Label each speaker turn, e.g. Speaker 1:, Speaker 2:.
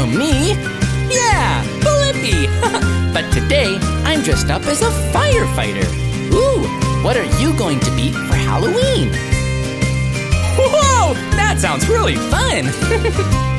Speaker 1: me? Yeah, Blippi! But today, I'm dressed up as a firefighter. Ooh, what are you going to be for Halloween? Whoa, that sounds really fun!